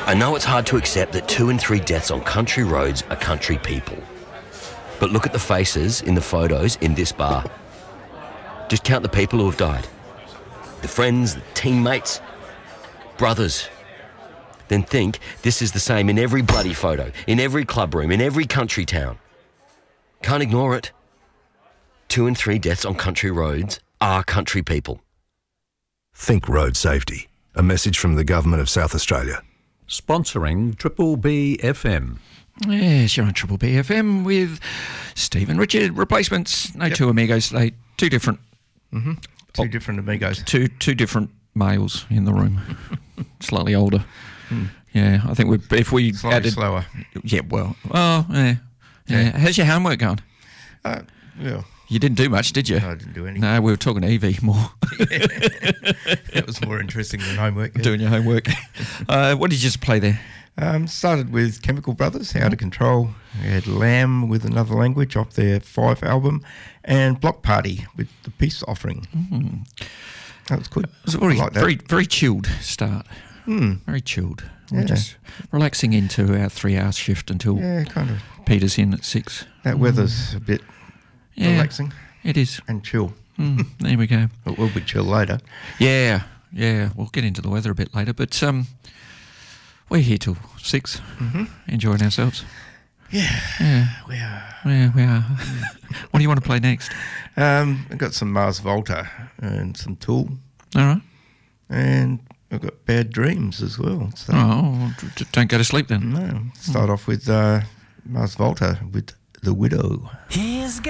I know it's hard to accept that 2 in 3 deaths on country roads are country people. But look at the faces in the photos in this bar. Just count the people who have died. The friends, the teammates, brothers. Then think this is the same in every bloody photo, in every club room, in every country town. Can't ignore it. 2 in 3 deaths on country roads are country people. Think road safety. A message from the Government of South Australia. Sponsoring Triple B FM. Yes, you're on Triple B FM with Steve and Richard. Replacements. No two amigos today. Two different. Mm-hmm. Two different amigos. Two different males in the room. Slightly older. Yeah, I think if we Slightly added slower. Yeah, yeah. How's your homework going? Yeah. You didn't do much, did you? No, I didn't do anything. No, we were talking to Evie more. It was more interesting than homework. Yeah. Doing your homework. What did you just play there? Started with Chemical Brothers, Out of Control. We had Lamb with Another Language off their 5 album, and Block Party with The Peace Offering. That was good. It was very chilled start. Very chilled. Yeah. We're just relaxing into our 3-hour shift until kind of. Peter's in at 6. That weather's a bit relaxing. It is. And chill. There we go. It will be chill later. Yeah. We'll get into the weather a bit later, but we're here till 6, enjoying ourselves. Yeah, we are. Yeah, we are. What do you want to play next? I've got some Mars Volta and some Tool. All right. And I've got Bad Dreams as well. So Don't go to sleep then. No. Start off with Mars Volta with The Widow.